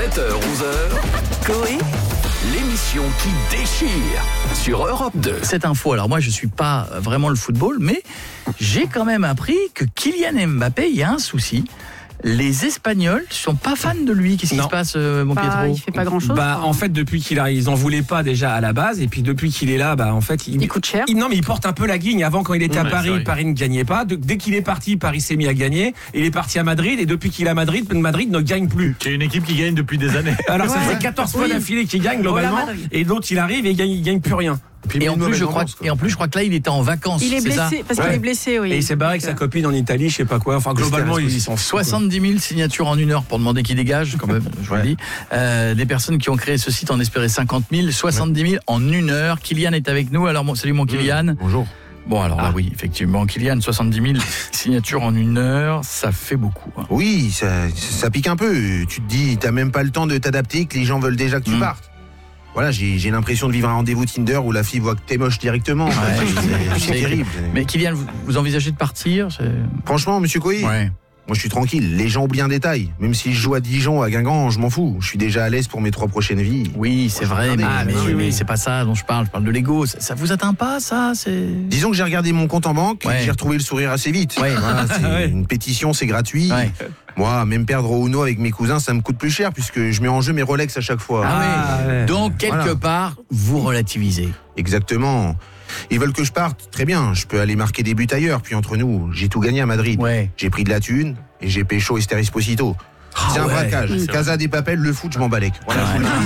7h-11h, Coé, l'émission qui déchire sur Europe 2. Cette info, alors moi je suis pas vraiment le football, mais j'ai quand même appris que Kylian Mbappé, il y a un souci. Les Espagnols sont pas fans de lui. Qu'est-ce qui se passe, mon Pietro ? Il fait pas grand-chose. En fait, depuis qu'il a, ils en voulaient pas déjà à la base, et puis depuis qu'il est là, en fait, il coûte cher. Non, mais il porte un peu la guigne. Avant, quand il était à Paris, Paris ne gagnait pas. Dès qu'il est parti, Paris s'est mis à gagner. Il est parti à Madrid, et depuis qu'il est à Madrid, Madrid ne gagne plus. C'est une équipe qui gagne depuis des années. Alors ça fait 14 fois d'affilée qu'il gagne globalement, et l'autre il arrive et il gagne plus rien. Et en plus, je crois que là, il était en vacances. Il est blessé, parce qu'il est blessé, oui. Et il s'est barré avec sa copine en Italie, je sais pas quoi. Enfin, globalement, ils sont 70 000 signatures en une heure pour demander qu'il dégage, quand même, je vous le dis. Des personnes qui ont créé ce site en espéraient 50 000, 70 000 en une heure. Kylian est avec nous. Alors, salut mon Kylian. Bonjour. Bon, alors là, oui, effectivement, Kylian, 70 000 signatures en une heure, ça fait beaucoup. Hein. Oui, ça pique un peu. Tu te dis, t'as même pas le temps de t'adapter, que les gens veulent déjà que tu partes. Voilà, j'ai l'impression de vivre un rendez-vous Tinder où la fille voit que t'es moche directement. C'est terrible. Mais Kylian, vous envisagez de partir ? Franchement, monsieur Coé, moi je suis tranquille. Les gens oublient un détail. Même si je joue à Dijon, à Guingamp, je m'en fous. Je suis déjà à l'aise pour mes 3 prochaines vies. Oui, c'est vrai, mais c'est pas ça dont je parle de l'ego. Ça vous atteint pas, ça ? Disons que j'ai regardé mon compte en banque, j'ai retrouvé le sourire assez vite. Voilà, une pétition, c'est gratuit. Moi, même perdre au Uno avec mes cousins, ça me coûte plus cher puisque je mets en jeu mes Rolex à chaque fois. Donc, quelque part, vous relativisez. Exactement. Ils veulent que je parte, très bien, je peux aller marquer des buts ailleurs. Puis entre nous, j'ai tout gagné à Madrid. J'ai pris de la thune et j'ai pécho Esther Esposito. C'est un braquage. Casa des Papel, le foot, je m'en balèque. Voilà,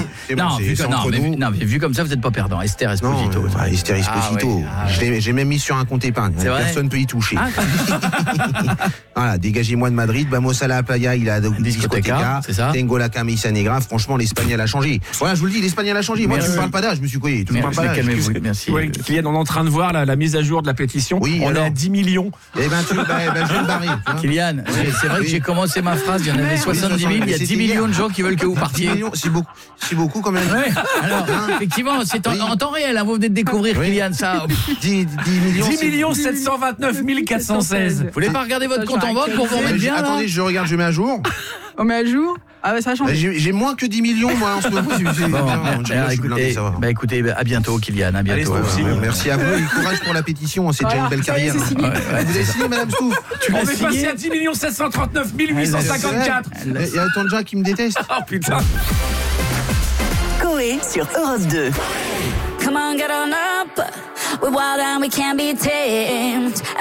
mais vu comme ça, vous n'êtes pas perdant. Esther Esposito. Esther Esposito. J'ai même mis sur un compte épargne. Personne ne peut y toucher. Voilà, dégagez-moi de Madrid. Vamos a la playa, il a discoteca. Tengo la camisa negra. Franchement, l'Espagne, elle a changé. Voilà, je vous le dis, l'Espagne, elle a changé. Moi, tu ne parles pas d'âge, monsieur Coé. Tu ne parles pas d'âge. Merci. Kylian, on est en train de voir la mise à jour de la pétition. On est à 10 millions. Eh ben, je vais me barrer. Kylian, c'est vrai que j'ai commencé ma phrase, il y en avait 70 000, il y a 10 millions de gens qui veulent que vous partiez. C'est beaucoup quand même. Alors, effectivement, c'est en temps réel, vous venez de découvrir, Kylian, ça. 10 729 416. Vous voulez pas regarder votre compte en banque pour vous remettre bien, là ? Attendez, je regarde, je mets à jour. On met à jour ? Ah ça a changé. J'ai moins que 10 millions, moi, en ce moment. Écoutez, à bientôt, Kylian, à bientôt. Merci à vous et courage pour la pétition, c'est déjà une belle carrière. Vous avez signé, madame Stouff? On est passé à 10 739 854. Il y a autant de gens qui me détestent. Oh putain. Coé sur Europe 2. Come on, get on up. We're wild and we can't be tamed.